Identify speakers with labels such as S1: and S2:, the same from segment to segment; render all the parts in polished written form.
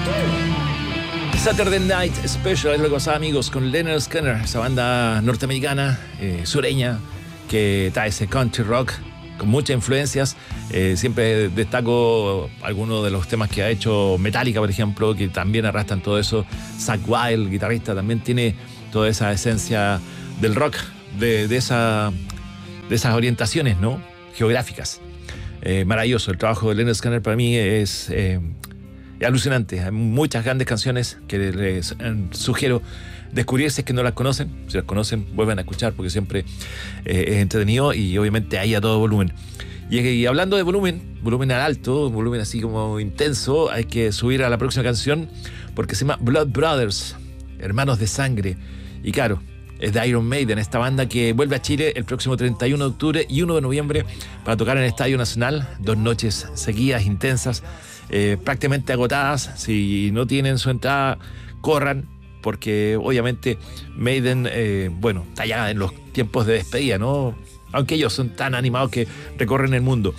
S1: Saturday Night Special es lo que pasaba, amigos, con Lynyrd Skynyrd, esa banda norteamericana, sureña, que trae ese country rock con muchas influencias. Siempre destaco algunos de los temas que ha hecho Metallica, por ejemplo, que también arrastran todo eso. Zakk Wylde, el guitarrista, también tiene toda esa esencia del rock, de esas orientaciones, ¿no?, geográficas. Maravilloso. El trabajo de Lynyrd Skynyrd para mí es alucinante. Hay muchas grandes canciones que les sugiero descubrir si es que no las conocen. Si las conocen, vuelvan a escuchar, porque siempre es entretenido, y obviamente ahí a todo volumen. Y hablando de volumen al alto, volumen así como intenso, hay que subir a la próxima canción, porque se llama Blood Brothers, Hermanos de Sangre. Y claro, es de Iron Maiden, esta banda que vuelve a Chile el próximo 31 de octubre y 1 de noviembre para tocar en el Estadio Nacional. 2 noches seguidas, intensas, prácticamente agotadas. Si no tienen su entrada, corran, porque obviamente Maiden, está ya en los tiempos de despedida, ¿no? Aunque ellos son tan animados que recorren el mundo.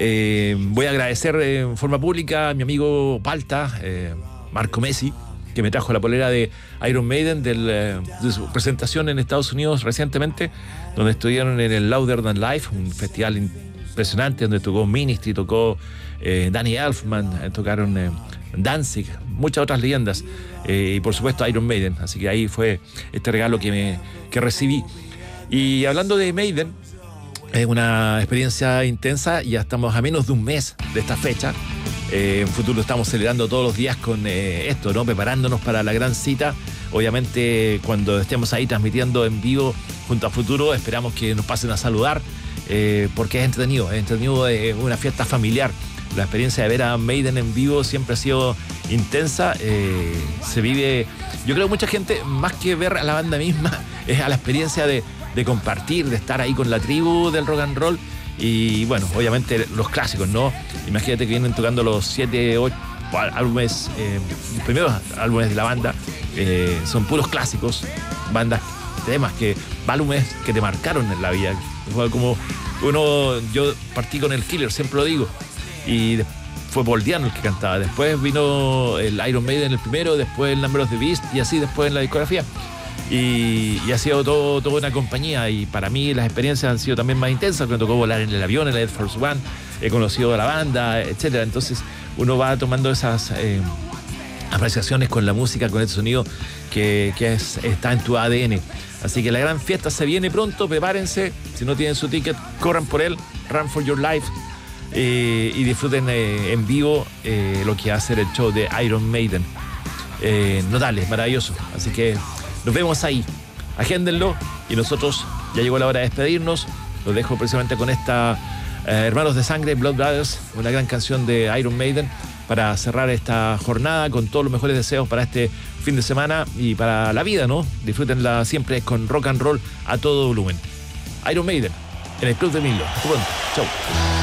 S1: Voy a agradecer en forma pública a mi amigo Palta, Marco Messi, que me trajo la polera de Iron Maiden de su presentación en Estados Unidos recientemente, donde estuvieron en el Louder Than Life, un festival impresionante donde tocó Ministry, tocó Danny Elfman, tocaron Danzig, muchas otras leyendas, y por supuesto Iron Maiden. Así que ahí fue este regalo que recibí. Y hablando de Maiden, es una experiencia intensa. Ya estamos a menos de un mes de esta fecha. En futuro estamos celebrando todos los días con esto, ¿no?, preparándonos para la gran cita. Obviamente, cuando estemos ahí transmitiendo en vivo junto a Futuro, esperamos que nos pasen a saludar, porque es entretenido, una fiesta familiar. La experiencia de ver a Maiden en vivo siempre ha sido intensa. Se vive, yo creo que mucha gente, más que ver a la banda misma, es a la experiencia de compartir, de estar ahí con la tribu del rock and roll. Y bueno, obviamente los clásicos, ¿no? Imagínate que vienen tocando los 7, 8 álbumes, los primeros álbumes de la banda, son puros clásicos, álbumes que te marcaron en la vida. Fue como yo partí con el Killer, siempre lo digo, y fue Paul Diano el que cantaba. Después vino el Iron Maiden el primero, después el Number of the Beast, y así después en la discografía. Y ha sido toda una compañía, y para mí las experiencias han sido también más intensas. Me tocó volar en el avión, en la Air Force One, he conocido a la banda, etcétera. Entonces uno va tomando esas apreciaciones con la música, con el sonido que está en tu ADN. Así que la gran fiesta se viene pronto, prepárense. Si no tienen su ticket, corran por él, Run for Your Life, y disfruten en vivo lo que va a ser el show de Iron Maiden. Notable, maravilloso. Así que nos vemos ahí, agéndenlo, y nosotros ya llegó la hora de despedirnos. Los dejo precisamente con esta Hermanos de Sangre, Blood Brothers, una gran canción de Iron Maiden, para cerrar esta jornada con todos los mejores deseos para este fin de semana y para la vida, ¿no? Disfrútenla siempre con rock and roll a todo volumen. Iron Maiden, en el Club de Milo. Hasta pronto. Chau.